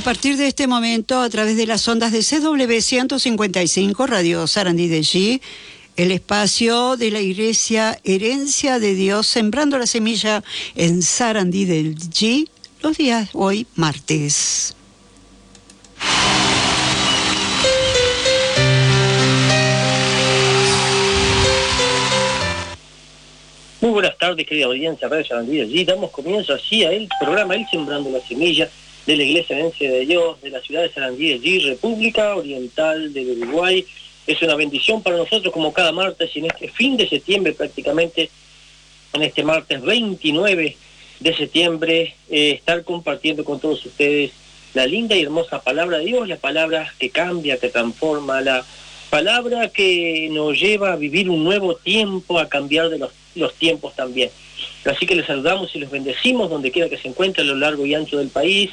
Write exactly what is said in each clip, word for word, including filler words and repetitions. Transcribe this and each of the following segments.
A partir de este momento, a través de las ondas de C W ciento cincuenta y cinco, Radio Sarandí de G, el espacio de la Iglesia Herencia de Dios, sembrando la semilla en Sarandí del G, los días hoy martes. Muy buenas tardes, querida audiencia, Radio Sarandí del G. Damos comienzo así a el programa El Sembrando la Semilla de la Iglesia Herencia de Dios de la ciudad de Sarandí del G, República Oriental del Uruguay. Es una bendición para nosotros, como cada martes, y en este fin de septiembre prácticamente, en este martes veintinueve de septiembre, eh, estar compartiendo con todos ustedes la linda y hermosa palabra de Dios, la palabra que cambia, que transforma, la palabra que nos lleva a vivir un nuevo tiempo, a cambiar de los, los tiempos también. Así que les saludamos y los bendecimos donde quiera que se encuentren a lo largo y ancho del país,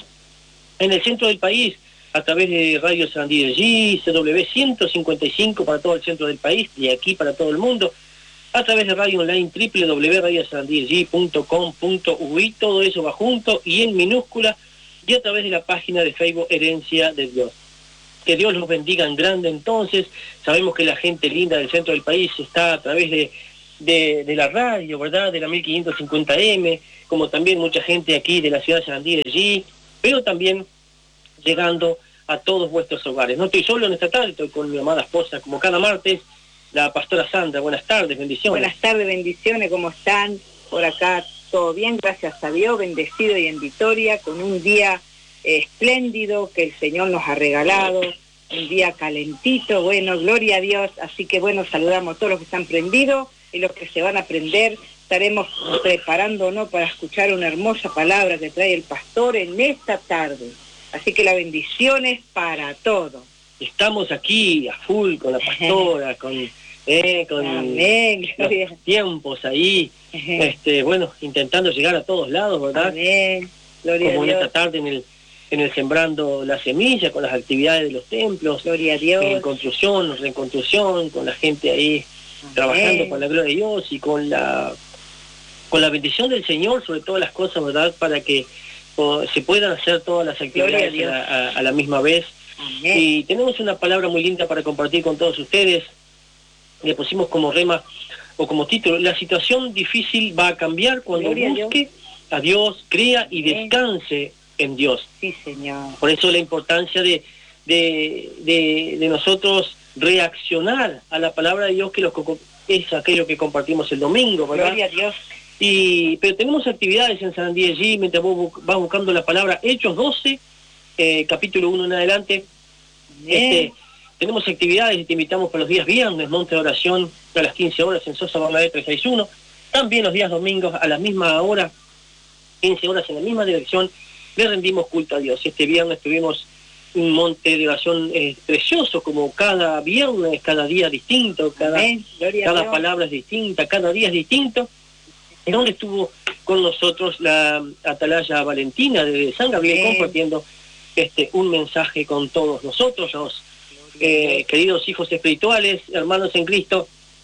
en el centro del país, a través de Radio Sarandí del G, C W ciento cincuenta y cinco para todo el centro del país y aquí para todo el mundo, a través de radio online doble u doble u doble u punto radio sarandí del g punto com punto u i, todo eso va junto y en minúscula, y a través de la página de Facebook Herencia de Dios. Que Dios los bendiga en grande. Entonces, sabemos que la gente linda del centro del país está a través de, de, de la radio, ¿verdad? De la mil quinientos cincuenta eme, como también mucha gente aquí de la ciudad de Sarandí del G, pero también llegando a todos vuestros hogares. No estoy solo en esta tarde, estoy con mi amada esposa, como cada martes, la pastora Sandra. Buenas tardes, bendiciones. Buenas tardes, bendiciones, ¿cómo están? Por acá todo bien, gracias a Dios, bendecido y en victoria, con un día eh, espléndido que el Señor nos ha regalado, un día calentito, bueno, gloria a Dios. Así que bueno, saludamos a todos los que están prendidos y los que se van a prender. Estaremos preparándonos para escuchar una hermosa palabra que trae el pastor en esta tarde. Así que la bendición es para todos. Estamos aquí a full con la pastora, con, eh, con Amén, los tiempos ahí, este, bueno, intentando llegar a todos lados, ¿verdad? Amén, gloria Como a en Dios. esta tarde en el, en el Sembrando la Semilla, con las actividades de los templos, Gloria a Dios. en construcción, reconstrucción, con la gente ahí Amén. Trabajando con la gloria de Dios y con la con la bendición del Señor sobre todas las cosas, ¿verdad? Para que o, se puedan hacer todas las actividades a, a, a, a la misma vez. Amén. Y tenemos una palabra muy linda para compartir con todos ustedes. Le pusimos como rema o como título: la situación difícil va a cambiar cuando Gloria busque a Dios. a Dios, crea y Amén. descanse en Dios. Sí, Señor. Por eso la importancia de, de, de, de nosotros reaccionar a la palabra de Dios, que lo, es aquello que compartimos el domingo, ¿verdad? Gloria a Dios. Y, pero tenemos actividades en Sarandí del G, mientras vos vas buscando la palabra, Hechos doce, eh, capítulo uno en adelante. Este, tenemos actividades y te invitamos para los días viernes, monte de oración a las quince horas en Sosa Bernabé trescientos sesenta y uno. También los días domingos a la misma hora, quince horas en la misma dirección, le rendimos culto a Dios. Este viernes tuvimos un monte de oración eh, precioso, como cada viernes, cada día distinto, cada, cada palabra es distinta, cada día es distinto, donde estuvo con nosotros la atalaya Valentina de San Gabriel, Amén. Compartiendo este un mensaje con todos nosotros, los eh, queridos hijos espirituales, hermanos en Cristo,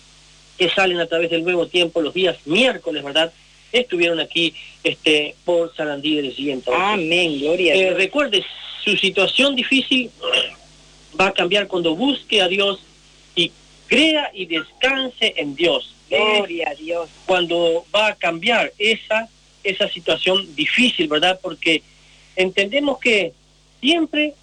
que salen a través del nuevo tiempo los días miércoles, ¿verdad? Estuvieron aquí este por Sarandí del G. Entonces, amén, gloria a Dios. Eh, recuerde, su situación difícil va a cambiar cuando busque a Dios y crea y descanse en Dios. Gloria a Dios. Cuando va a cambiar esa, esa situación difícil, ¿verdad? Porque entendemos que siempre,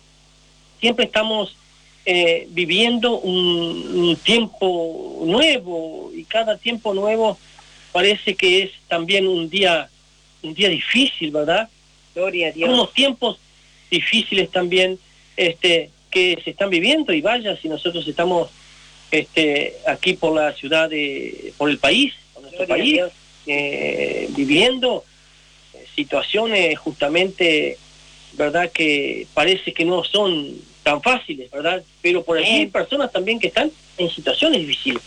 siempre estamos eh, viviendo un, un tiempo nuevo, y cada tiempo nuevo parece que es también un día, un día difícil, ¿verdad? Gloria a Dios. Unos tiempos difíciles también este, que se están viviendo, y vaya si nosotros estamos este, aquí por la ciudad, de, por el país, por nuestro Gloria país, eh, viviendo situaciones justamente, ¿verdad? Que parece que no son tan fáciles, ¿verdad? Pero por allí hay personas también que están en situaciones difíciles.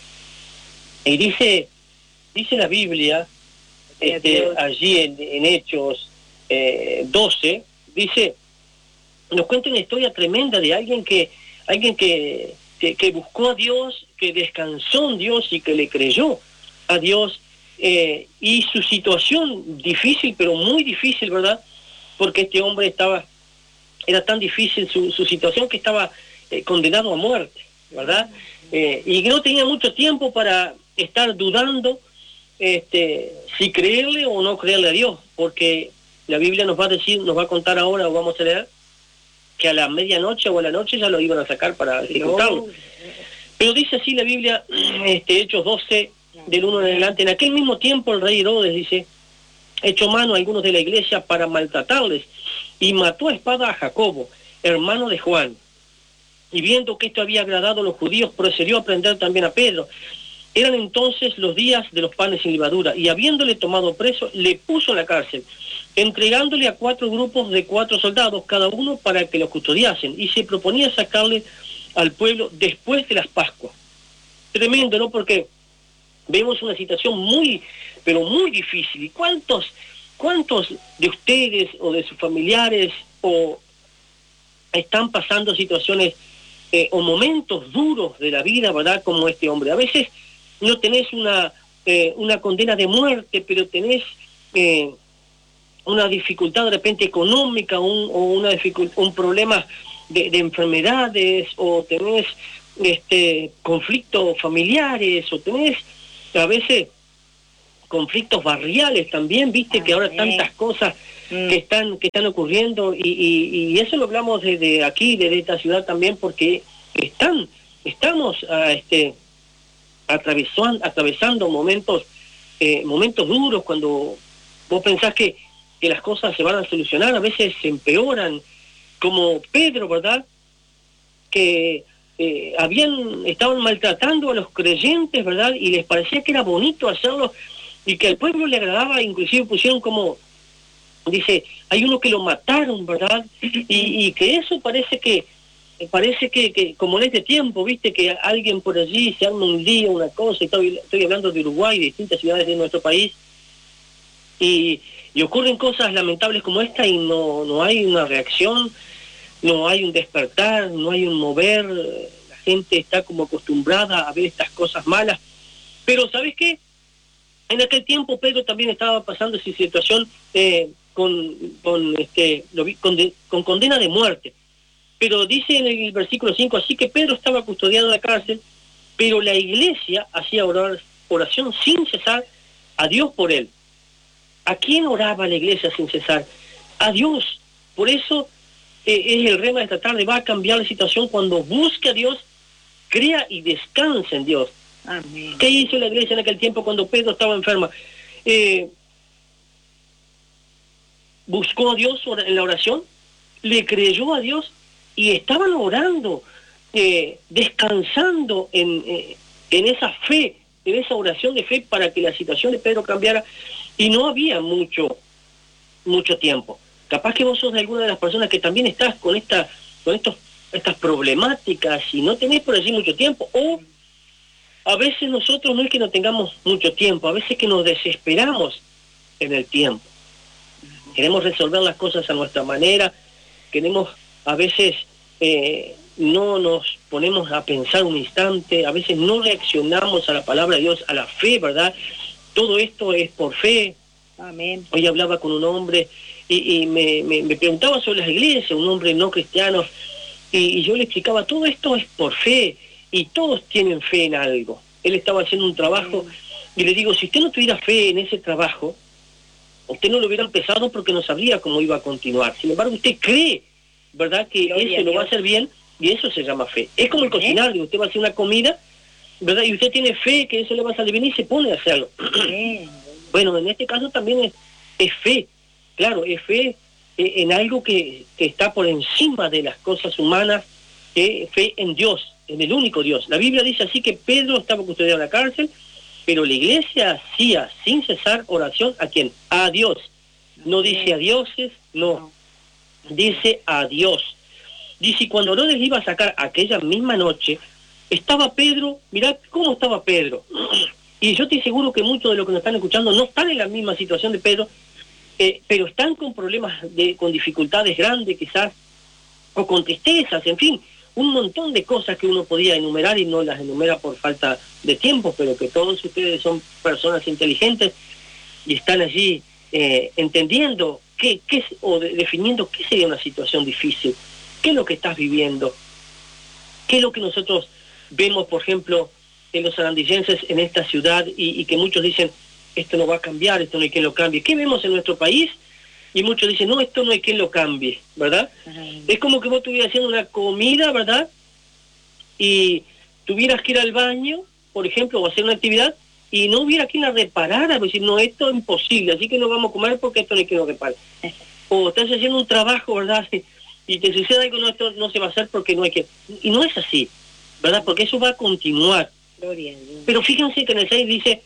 Y dice, dice la Biblia, este, allí en, en Hechos eh, doce, dice, nos cuenta una historia tremenda de alguien que, alguien que, que, que buscó a Dios, que descansó en Dios y que le creyó a Dios, eh, y su situación difícil, pero muy difícil, ¿verdad? Porque este hombre estaba era tan difícil su, su situación que estaba eh, condenado a muerte, ¿verdad? Eh, y que no tenía mucho tiempo para estar dudando este, si creerle o no creerle a Dios, porque la Biblia nos va a decir, nos va a contar ahora, o vamos a leer, que a la medianoche o a la noche ya lo iban a sacar para ejecutarlo. Pero dice así la Biblia, este, Hechos doce, del uno en adelante, en aquel mismo tiempo el rey Herodes, dice, echó mano a algunos de la iglesia para maltratarles, y mató a espada a Jacobo, hermano de Juan. Y viendo que esto había agradado a los judíos, procedió a prender también a Pedro. Eran entonces los días de los panes sin levadura, y habiéndole tomado preso, le puso en la cárcel, entregándole a cuatro grupos de cuatro soldados, cada uno para que lo custodiasen, y se proponía sacarle al pueblo después de las Pascuas. Tremendo, ¿no? Porque vemos una situación muy, pero muy difícil. ¿Y cuántos, cuántos de ustedes o de sus familiares o están pasando situaciones eh, o momentos duros de la vida, ¿verdad? Como este hombre. A veces no tenés una, eh, una condena de muerte, pero tenés eh, una dificultad de repente económica, un, o una dificultad, un problema de, de enfermedades, o tenés este, conflictos familiares, o tenés a veces conflictos barriales también, viste, que ahora tantas cosas mm. que están que están ocurriendo, y, y, y eso lo hablamos desde aquí, desde esta ciudad también, porque están estamos uh, este atravesando, atravesando momentos eh, momentos duros, cuando vos pensás que, que las cosas se van a solucionar, a veces se empeoran, como Pedro, ¿verdad? Que Eh, habían estaban maltratando a los creyentes, ¿verdad? Y les parecía que era bonito hacerlo y que al pueblo le agradaba, inclusive pusieron como, dice, hay uno que lo mataron, ¿verdad? Y, y que eso parece que, parece que, que, como en este tiempo, viste, que alguien por allí se arma un día, una cosa, estoy, estoy hablando de Uruguay, de distintas ciudades de nuestro país, y, y ocurren cosas lamentables como esta y no, no hay una reacción, no hay un despertar, no hay un mover, la gente está como acostumbrada a ver estas cosas malas. Pero ¿sabes qué? En aquel tiempo Pedro también estaba pasando esa situación eh, con, con, este, con, de, con condena de muerte. Pero dice en el versículo cinco, así que Pedro estaba custodiado en la cárcel, pero la iglesia hacía orar, oración sin cesar a Dios por él. ¿A quién oraba la iglesia sin cesar? A Dios. Por eso Eh, es el rema de esta tarde, va a cambiar la situación cuando busque a Dios, crea y descanse en Dios. Amén. ¿Qué hizo la iglesia en aquel tiempo cuando Pedro estaba enferma? Eh, buscó a Dios en la oración, le creyó a Dios y estaban orando, eh, descansando en, eh, en esa fe, en esa oración de fe para que la situación de Pedro cambiara, y no había mucho, mucho tiempo. Capaz que vos sos de alguna de las personas que también estás con esta, con estos, estas problemáticas y no tenés por allí mucho tiempo, o a veces nosotros no es que no tengamos mucho tiempo, a veces que nos desesperamos en el tiempo. Queremos resolver las cosas a nuestra manera, queremos, a veces eh, no nos ponemos a pensar un instante, a veces no reaccionamos a la palabra de Dios, a la fe, ¿verdad? Todo esto es por fe. Amén. Hoy hablaba con un hombre y, y me, me, me preguntaba sobre las iglesias, un hombre no cristiano, y, y yo le explicaba, todo esto es por fe, y todos tienen fe en algo. Él estaba haciendo un trabajo, y le digo, si usted no tuviera fe en ese trabajo, usted no lo hubiera empezado porque no sabría cómo iba a continuar. Sin embargo, usted cree, ¿verdad?, que Gloria eso lo va a hacer bien, y eso se llama fe. Es como el cocinar, digo, usted va a hacer una comida, ¿verdad?, y usted tiene fe que eso le va a salir bien y se pone a hacerlo. Bueno, en este caso también es, es fe. Claro, es fe eh, en algo que, que está por encima de las cosas humanas, eh, fe en Dios, en el único Dios. La Biblia dice así que Pedro estaba custodiado en la cárcel, pero la iglesia hacía sin cesar oración ¿a quién? A Dios. No dice a dioses, no, dice a Dios. Dice, cuando Herodes iba a sacar aquella misma noche, estaba Pedro, mirá cómo estaba Pedro. Y yo estoy seguro que muchos de los que nos están escuchando no están en la misma situación de Pedro, Eh, pero están con problemas, de, con dificultades grandes quizás, o con tristezas, en fin, un montón de cosas que uno podía enumerar y no las enumera por falta de tiempo, pero que todos ustedes son personas inteligentes y están allí eh, entendiendo qué, qué, o de, definiendo qué sería una situación difícil, qué es lo que estás viviendo, qué es lo que nosotros vemos, por ejemplo, en los sarandillenses en esta ciudad y, y que muchos dicen, esto no va a cambiar, esto no hay quien lo cambie. ¿Qué vemos en nuestro país? Y muchos dicen, no, esto no hay quien lo cambie, ¿verdad? Uh-huh. Es como que vos estuvieras haciendo una comida, ¿verdad? Y tuvieras que ir al baño, por ejemplo, o hacer una actividad, y no hubiera quien la reparara, decir, no, esto es imposible, así que no vamos a comer porque esto no hay quien lo repare. O estás haciendo un trabajo, ¿verdad? Y te sucede algo, no, esto no se va a hacer porque no hay que... Y no es así, ¿verdad? Porque eso va a continuar. Pero fíjense que en el seis dice,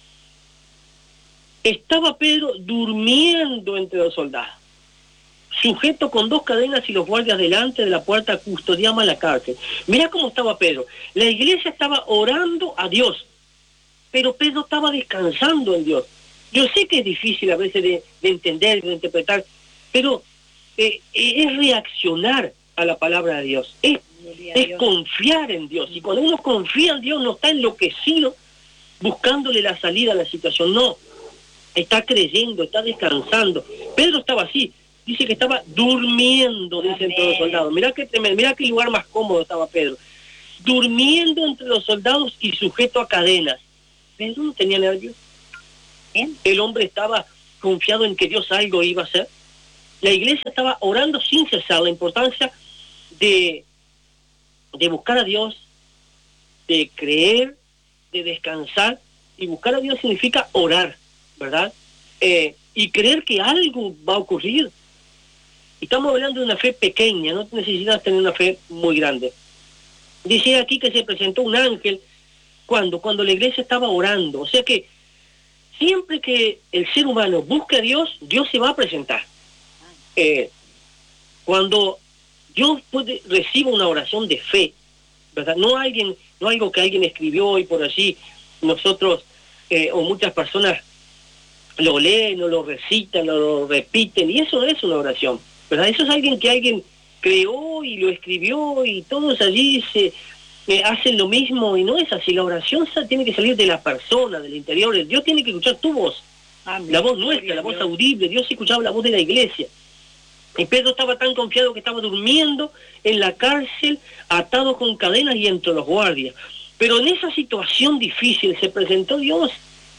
estaba Pedro durmiendo entre los soldados, sujeto con dos cadenas y los guardias delante de la puerta custodiaban la cárcel. Mirá cómo estaba Pedro. La iglesia estaba orando a Dios, pero Pedro estaba descansando en Dios. Yo sé que es difícil a veces de, de entender, de interpretar, pero eh, es reaccionar a la palabra de Dios, es, es confiar en Dios. Y cuando uno confía en Dios no está enloquecido buscándole la salida a la situación, no. Está creyendo, está descansando. Pedro estaba así, dice que estaba durmiendo, dicen todos los soldados. Mirá qué tremendo, mirá qué lugar más cómodo estaba Pedro. Durmiendo entre los soldados y sujeto a cadenas. Pedro no tenía nervios. ¿Eh? El hombre estaba confiado en que Dios algo iba a hacer. La iglesia estaba orando sin cesar. La importancia de, de buscar a Dios, de creer, de descansar. Y buscar a Dios significa orar, ¿verdad? Eh, y creer que algo va a ocurrir. Estamos hablando de una fe pequeña, no necesitas tener una fe muy grande. Dice aquí que se presentó un ángel cuando, cuando la iglesia estaba orando. O sea que siempre que el ser humano busque a Dios, Dios se va a presentar. Eh, cuando Dios puede, reciba una oración de fe, ¿verdad? No alguien, no algo que alguien escribió y por allí nosotros eh, o muchas personas lo leen o lo recitan o lo repiten, y eso no es una oración, ¿verdad? Eso es alguien que alguien creó y lo escribió y todos allí se eh, hacen lo mismo, y no es así. La oración tiene que salir de la persona, del interior. Dios tiene que escuchar tu voz, Amén. La voz nuestra, la voz audible. Dios escuchaba la voz de la iglesia. Y Pedro estaba tan confiado que estaba durmiendo en la cárcel, atado con cadenas y entre los guardias. Pero en esa situación difícil se presentó Dios.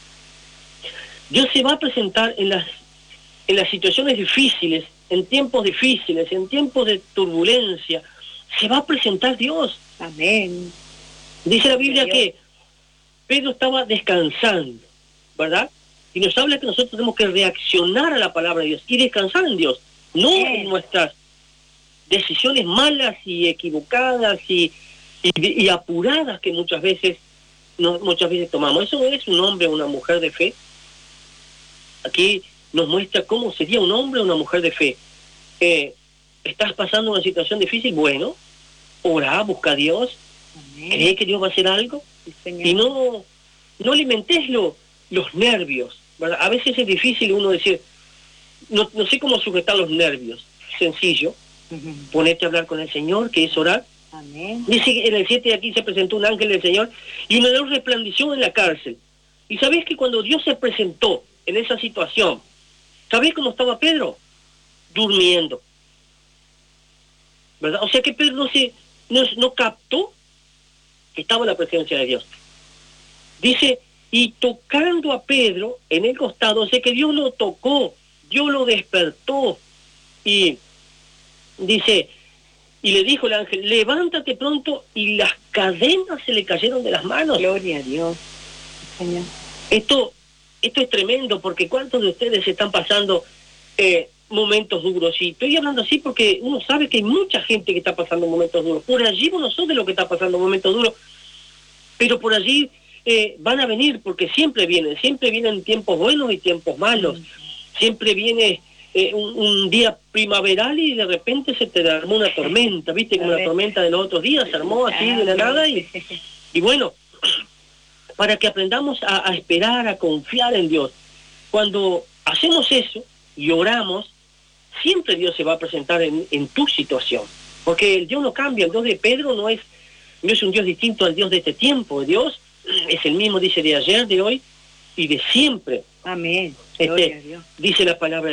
Dios se va a presentar en las, en las situaciones difíciles, en tiempos difíciles, en tiempos de turbulencia. Se va a presentar Dios. Amén. Dice la Biblia que Pedro estaba descansando, ¿verdad? Y nos habla que nosotros tenemos que reaccionar a la palabra de Dios y descansar en Dios, no Amén. En nuestras decisiones malas y equivocadas y, y, y apuradas que muchas veces, no, muchas veces tomamos. Eso no es un hombre o una mujer de fe. Aquí nos muestra cómo sería un hombre o una mujer de fe. Eh, ¿Estás pasando una situación difícil? Bueno, orá, busca a Dios, Amén. Cree que Dios va a hacer algo, sí, y no, no alimentes lo, los nervios, ¿verdad? A veces es difícil uno decir, no, no sé cómo sujetar los nervios. Sencillo, uh-huh. Ponete a hablar con el Señor, que es orar. Amén. Dice en el siete de aquí se presentó un ángel del Señor y una luz resplandeció en la cárcel. Y sabés que cuando Dios se presentó en esa situación, ¿sabés cómo estaba Pedro? Durmiendo, ¿verdad? O sea que Pedro no, se, no, no captó que estaba la presencia de Dios. Dice, y tocando a Pedro en el costado, o sea que Dios lo tocó, Dios lo despertó, y dice, y le dijo el ángel, levántate pronto, y las cadenas se le cayeron de las manos. Gloria a Dios, Señor. Esto, esto es tremendo, porque ¿cuántos de ustedes están pasando eh, momentos duros? Y estoy hablando así porque uno sabe que hay mucha gente que está pasando momentos duros. Por allí vos no sos de lo que está pasando momentos duros, pero por allí eh, van a venir, porque siempre vienen, siempre vienen tiempos buenos y tiempos malos. Mm. Siempre viene eh, un, un día primaveral y de repente se te armó una tormenta, ¿viste? Como la tormenta de los otros días, se armó así de la nada y, y bueno, para que aprendamos a, a esperar, a confiar en Dios. Cuando hacemos eso y oramos, siempre Dios se va a presentar en, en tu situación, porque el Dios no cambia. El Dios de Pedro no es, no es un Dios distinto al Dios de este tiempo. Dios es el mismo, dice, de ayer, de hoy y de siempre. Amén. Este, dice la palabra de Dios.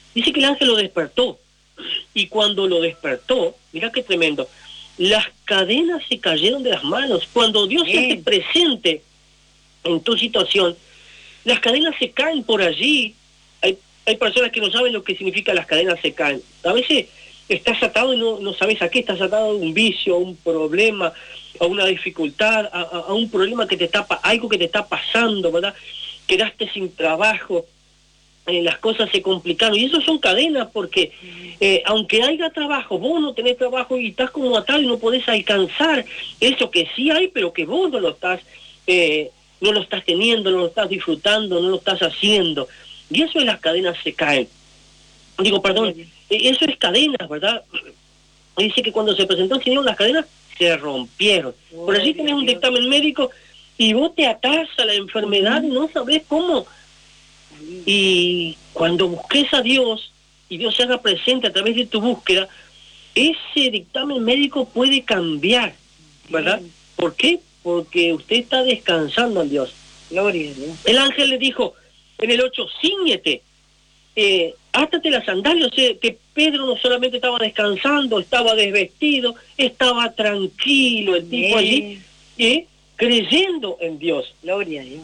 Dice que el ángel lo despertó. Y cuando lo despertó, mira qué tremendo, las cadenas se cayeron de las manos. Cuando Dios se hace presente en tu situación, las cadenas se caen por allí. Hay, hay personas que no saben lo que significa las cadenas se caen. A veces estás atado y no, no sabes a qué, estás atado a un vicio, a un problema, a una dificultad, a, a, a un problema que te está, algo que te está pasando, ¿verdad? Quedaste sin trabajo, eh, las cosas se complicaron, y eso son cadenas, porque eh, aunque haya trabajo, vos no tenés trabajo y estás como atado y no podés alcanzar eso que sí hay, pero que vos no lo estás, eh, no lo estás teniendo, no lo estás disfrutando, no lo estás haciendo, y eso es las cadenas se caen. Digo, perdón, eso es cadenas, ¿verdad? Dice que cuando se presentó el Señor, las cadenas se rompieron. Por allí tenés un dictamen médico y vos te atás a la enfermedad y no sabés cómo. Y cuando busques a Dios y Dios se haga presente a través de tu búsqueda, ese dictamen médico puede cambiar, ¿verdad? ¿Por qué? Porque usted está descansando en Dios. Gloria a Dios. El ángel le dijo en el ocho, cíñete, eh, átate las sandalias. O sea, que Pedro no solamente estaba descansando, estaba desvestido, estaba tranquilo, el tipo allí, eh, creyendo en Dios. Gloria a Dios.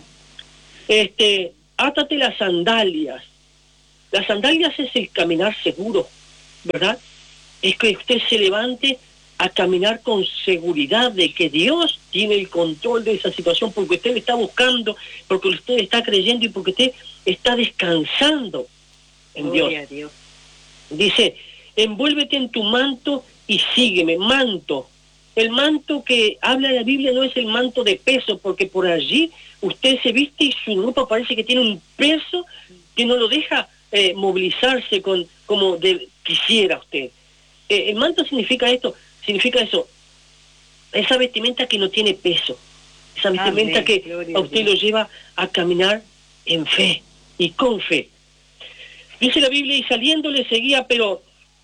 Este, átate las sandalias. Las sandalias es el caminar seguro, ¿verdad? Es que usted se levante a caminar con seguridad de que Dios tiene el control de esa situación, porque usted le está buscando, porque usted está creyendo y porque usted está descansando en Dios. Dios. Dice, envuélvete en tu manto y sígueme. Manto. El manto que habla la Biblia no es el manto de peso, porque por allí usted se viste y su ropa parece que tiene un peso que no lo deja eh, movilizarse con como de, quisiera usted. Eh, el manto significa esto, significa eso, esa vestimenta que no tiene peso, esa vestimenta Amén. Que Gloria a usted Dios. Lo lleva a caminar en fe y con fe. Dice la Biblia, y saliendo le seguía, pero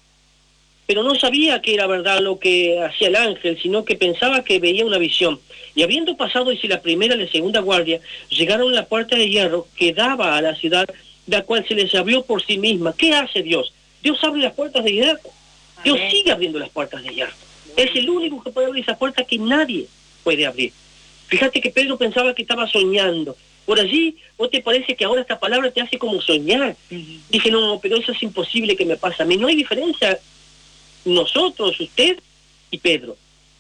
pero no sabía que era verdad lo que hacía el ángel, sino que pensaba que veía una visión. Y habiendo pasado, dice, la primera y la segunda guardia, llegaron a la puerta de hierro que daba a la ciudad, la cual se les abrió por sí misma. ¿Qué hace Dios? Dios abre las puertas de hierro. Dios Amén. Sigue abriendo las puertas de hierro. Amén. Es el único que puede abrir esa puerta que nadie puede abrir. Fíjate que Pedro pensaba que estaba soñando. Por allí, ¿o te parece que ahora esta palabra te hace como soñar? Uh-huh. Dije, no, no, pero eso es imposible que me pase a mí. No hay diferencia nosotros, usted y Pedro.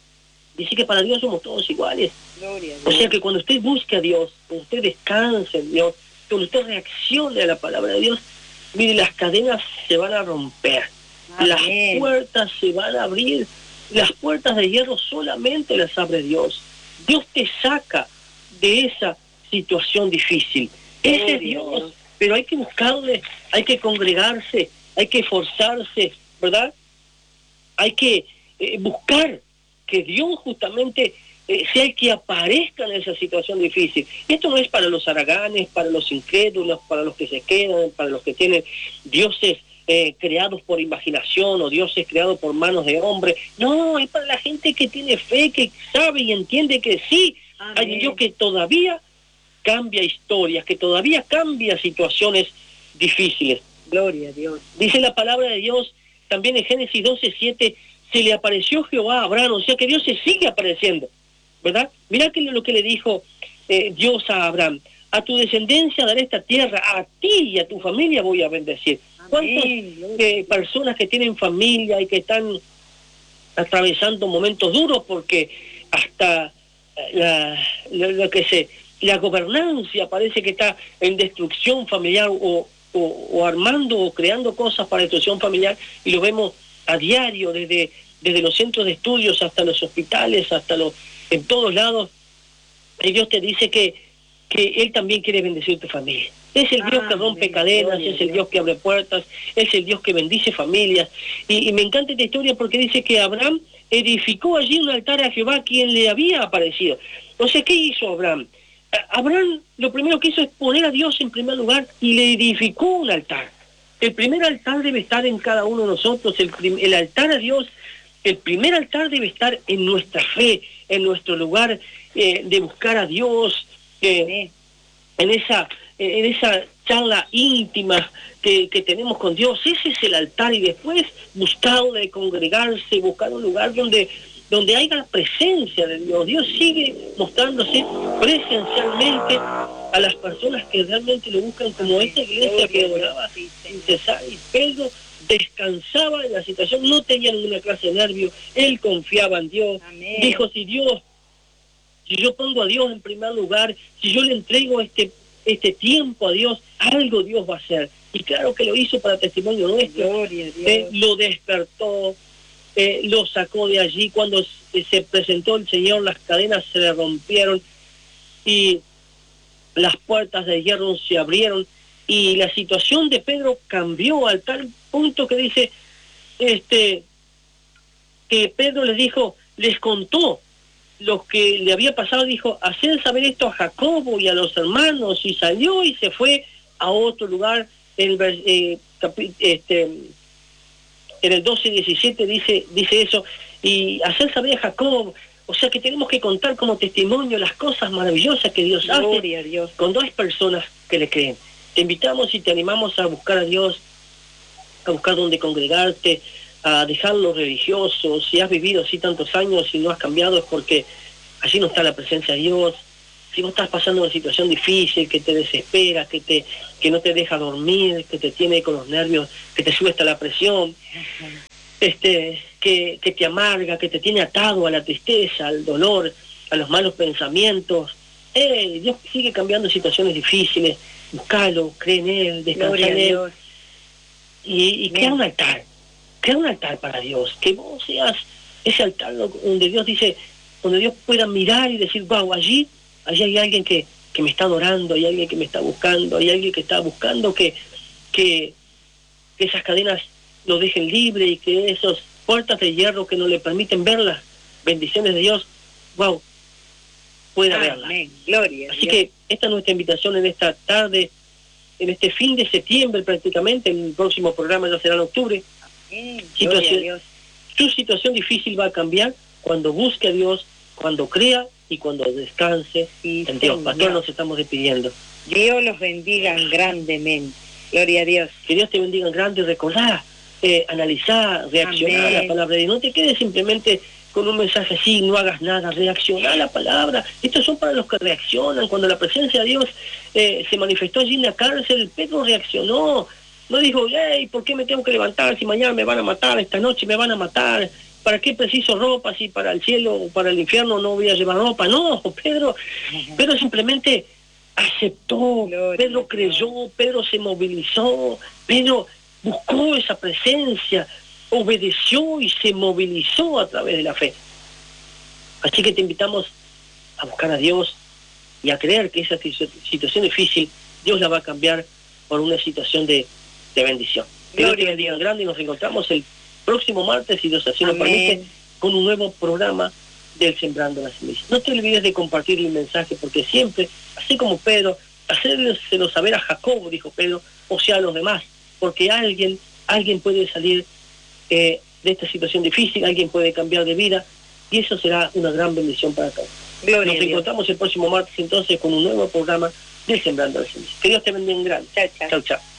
Dice que para Dios somos todos iguales. Gloria a Dios. O sea que cuando usted busque a Dios, cuando usted descanse en Dios, cuando usted reaccione a la palabra de Dios, mire, las cadenas se van a romper. Amén. Las puertas se van a abrir. Las puertas de hierro solamente las abre Dios. Dios te saca de esa situación difícil. Ese es Dios, pero hay que buscarle, hay que congregarse, hay que esforzarse, ¿verdad? Hay que eh, buscar que Dios justamente eh, sea el que aparezca en esa situación difícil. Esto no es para los haraganes, para los incrédulos, para los que se quedan, para los que tienen dioses eh, creados por imaginación o dioses creados por manos de hombre. No, es para la gente que tiene fe, que sabe y entiende que sí, Amén. Hay un Dios que todavía cambia historias, que todavía cambia situaciones difíciles. Gloria a Dios. Dice la palabra de Dios también en Génesis doce siete, se le apareció Jehová a Abraham, o sea que Dios se sigue apareciendo, ¿verdad? Mirá que lo que le dijo eh, Dios a Abraham, a tu descendencia daré esta tierra, a ti y a tu familia voy a bendecir. ¿Cuántas eh, personas que tienen familia y que están atravesando momentos duros porque hasta la, la, lo que se, la gobernancia parece que está en destrucción familiar o, o, o armando o creando cosas para destrucción familiar, y lo vemos a diario desde, desde los centros de estudios hasta los hospitales, hasta los, en todos lados. Y Dios te dice que, que Él también quiere bendecir tu familia. Es el Dios ah, que rompe cadenas, es el Dios que abre puertas, es el Dios que bendice familias. Y, y me encanta esta historia porque dice que Abraham edificó allí un altar a Jehová, quien le había aparecido. O sea, ¿qué hizo Abraham? Abraham lo primero que hizo es poner a Dios en primer lugar y le edificó un altar. El primer altar debe estar en cada uno de nosotros, el, el altar a Dios, el primer altar debe estar en nuestra fe, en nuestro lugar eh, de buscar a Dios, eh, en esa en esa charla íntima que, que tenemos con Dios, ese es el altar, y después buscarle, congregarse, buscar un lugar donde, donde haya la presencia de Dios. Dios sigue mostrándose presencialmente a las personas que realmente lo buscan, como esta iglesia que oraba sin cesar, y Pedro descansaba en la situación, no tenía ninguna clase de nervio, él confiaba en Dios. Amén. Dijo, si Dios, si yo pongo a Dios en primer lugar, si yo le entrego este este tiempo a Dios, algo Dios va a hacer. Y claro que lo hizo para testimonio nuestro. Gloria a Dios. Eh, lo despertó, eh, lo sacó de allí. Cuando se, se presentó el Señor, las cadenas se le rompieron y las puertas de hierro se abrieron, y la situación de Pedro cambió al tal punto que dice este que Pedro les dijo, les contó lo que le había pasado, dijo, haced saber esto a Jacobo y a los hermanos, y salió y se fue a otro lugar. En el, eh, capi, este, en el doce diecisiete dice, dice eso, y hacer saber a Jacobo. O sea que tenemos que contar como testimonio las cosas maravillosas que Dios Gloria hace a Dios. Con dos personas que le creen. Te invitamos y te animamos a buscar a Dios, a buscar dónde congregarte, a dejar lo religioso. Si has vivido así tantos años y no has cambiado, es porque allí no está la presencia de Dios. Si vos estás pasando una situación difícil, que te desespera, que te que no te deja dormir, que te tiene con los nervios, que te sube hasta la presión, este que, que te amarga, que te tiene atado a la tristeza, al dolor, a los malos pensamientos, eh, Dios sigue cambiando situaciones difíciles. Buscalo, cree en Él, descansa en Él, y, y crea un altar. Crea un altar para Dios, que vos seas ese altar donde Dios dice, donde Dios pueda mirar y decir, wow, allí, allí hay alguien que, que me está adorando, hay alguien que me está buscando, hay alguien que está buscando que, que, que esas cadenas lo dejen libre, y que esas puertas de hierro que no le permiten ver las bendiciones de Dios, wow, pueda verlas. Gloria. Así que esta es nuestra invitación en esta tarde, en este fin de septiembre prácticamente. El próximo programa ya será en octubre. Eh, situación, su situación difícil va a cambiar cuando busque a Dios, cuando crea y cuando descanse sí, en Dios. Pastor, nos estamos despidiendo. Dios los bendiga grandemente. Gloria a Dios. Que Dios te bendiga en grande. Recordá, eh, analizar, reaccionar Amén. A la palabra de Dios. No te quedes simplemente con un mensaje así, no hagas nada. Reaccionar a la palabra. Estos son para los que reaccionan. Cuando la presencia de Dios eh, se manifestó allí en la cárcel, Pedro reaccionó. No dijo, hey, ¿por qué me tengo que levantar si mañana me van a matar, esta noche me van a matar? ¿Para qué preciso ropa si para el cielo o para el infierno no voy a llevar ropa? No, Pedro, Pedro simplemente aceptó, Gloria Pedro creyó, Pedro se movilizó, Pedro buscó esa presencia, obedeció y se movilizó a través de la fe. Así que te invitamos a buscar a Dios y a creer que esa situación difícil Dios la va a cambiar por una situación de, de bendición. Que Dios te bendiga grande, y nos encontramos el próximo martes, si Dios así lo permite, con un nuevo programa del Sembrando la Semilla. No te olvides de compartir el mensaje, porque siempre, así como Pedro, hacérselo saber a Jacobo, dijo Pedro, o sea a los demás, porque alguien, alguien puede salir eh, de esta situación difícil, alguien puede cambiar de vida, y eso será una gran bendición para todos. Gloria Nos encontramos el próximo martes entonces con un nuevo programa del Sembrando la Semilla. Que Dios te bendiga en grande. Chao, chao. Chao, chao.